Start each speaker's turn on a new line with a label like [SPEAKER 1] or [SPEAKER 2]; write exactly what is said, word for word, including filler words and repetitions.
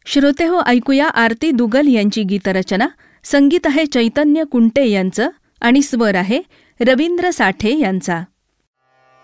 [SPEAKER 1] श्रोतेहो, ऐकूया आरती दुगल यांची गीतरचना. संगीत आहे चैतन्य कुंटे यांचं आणि स्वर आहे रवींद्र साठे यांचा.